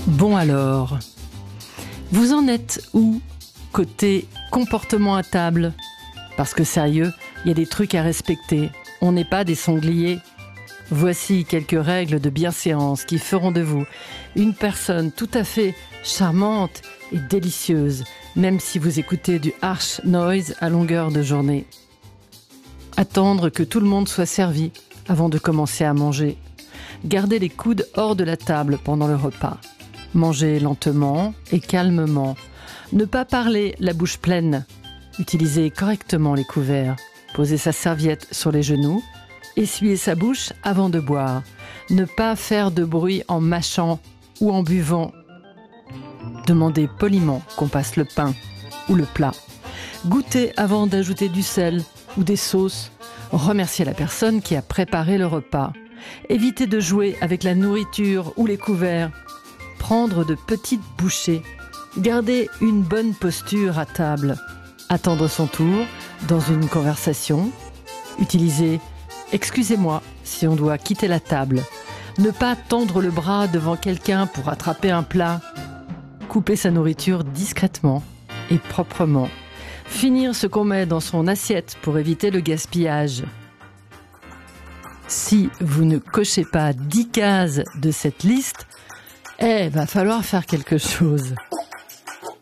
Bon alors, vous en êtes où côté comportement à table? Parce que sérieux, il y a des trucs à respecter. On n'est pas des sangliers. Voici quelques règles de bienséance qui feront de vous une personne tout à fait charmante et délicieuse, même si vous écoutez du harsh noise à longueur de journée. Attendre que tout le monde soit servi avant de commencer à manger. Garder les coudes hors de la table pendant le repas. Manger lentement et calmement. Ne pas parler la bouche pleine. Utiliser correctement les couverts. Poser sa serviette sur les genoux. Essuyer sa bouche avant de boire. Ne pas faire de bruit en mâchant ou en buvant. Demander poliment qu'on passe le pain ou le plat. Goûter avant d'ajouter du sel ou des sauces. Remercier la personne qui a préparé le repas. Éviter de jouer avec la nourriture ou les couverts. Prendre de petites bouchées. Garder une bonne posture à table. Attendre son tour dans une conversation. Utiliser « excusez-moi » si on doit quitter la table. Ne pas tendre le bras devant quelqu'un pour attraper un plat. Couper sa nourriture discrètement et proprement. Finir ce qu'on met dans son assiette pour éviter le gaspillage. Si vous ne cochez pas 10 cases de cette liste, va falloir faire quelque chose.